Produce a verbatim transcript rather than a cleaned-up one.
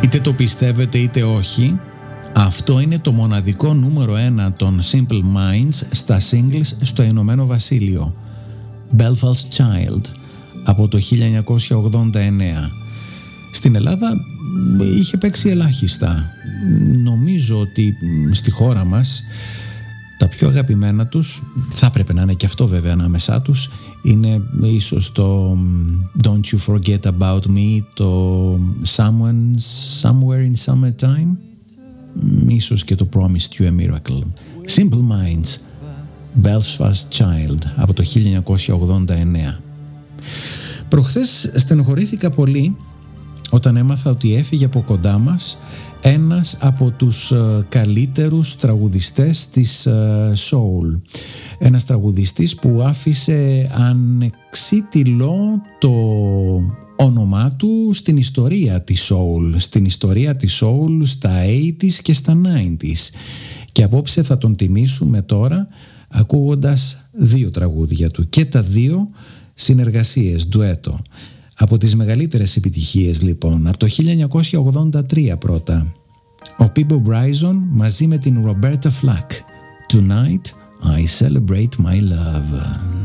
Είτε το πιστεύετε είτε όχι, αυτό είναι το μοναδικό νούμερο ένα των Simple Minds στα singles στο Ηνωμένο Βασίλειο. Belfast Child από το χίλια εννιακόσια ογδόντα εννέα. Στην Ελλάδα είχε παίξει ελάχιστα. Νομίζω ότι στη χώρα μας τα πιο αγαπημένα τους, θα έπρεπε να είναι και αυτό βέβαια ανάμεσά τους, είναι ίσως το Don't You Forget About Me, το Someone, Somewhere in Summertime, ίσως και το Promised You a Miracle. Simple Minds, Belfast Child από το χίλια εννιακόσια ογδόντα εννέα. Προχθές στενοχωρήθηκα πολύ όταν έμαθα ότι έφυγε από κοντά μας ένας από τους uh, καλύτερους τραγουδιστές της uh, soul. Ένας τραγουδιστής που άφησε ανεξίτηλο το όνομά του στην ιστορία της soul, στην ιστορία της soul στα ογδόντα και στα ενενήντα. Και απόψε θα τον τιμήσουμε τώρα ακούγοντας δύο τραγούδια του, και τα δύο συνεργασίες, ντουέτο. Από τις μεγαλύτερες επιτυχίες λοιπόν, από το χίλια εννιακόσια ογδόντα τρία πρώτα, ο Peabo Bryson μαζί με την Roberta Flack, Tonight I Celebrate My Love.